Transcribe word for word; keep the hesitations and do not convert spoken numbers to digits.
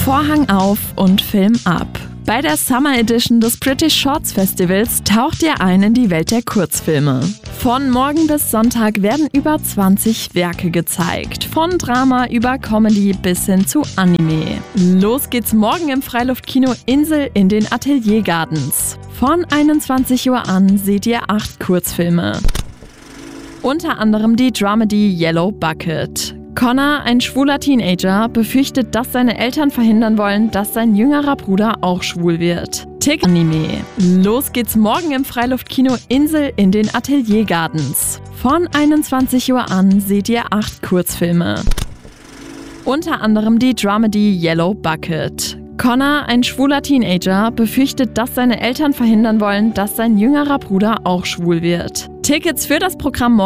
Vorhang auf und Film ab. Bei der Summer Edition des British Shorts Festivals taucht ihr ein in die Welt der Kurzfilme. Von morgen bis Sonntag werden über zwanzig Werke gezeigt. Von Drama über Comedy bis hin zu Anime. Los geht's morgen im Freiluftkino Insel in den Atelier Gardens. Von einundzwanzig Uhr an seht ihr acht Kurzfilme. Unter anderem die Dramedy Yellow Bucket. Connor, ein schwuler Teenager, befürchtet, dass seine Eltern verhindern wollen, dass sein jüngerer Bruder auch schwul wird. Tick Anime. Los geht's morgen im Freiluftkino Insel in den Atelier Gardens. Von einundzwanzig Uhr an seht ihr acht Kurzfilme. Unter anderem die Dramedy Yellow Bucket. Connor, ein schwuler Teenager, befürchtet, dass seine Eltern verhindern wollen, dass sein jüngerer Bruder auch schwul wird. Tickets für das Programm morgen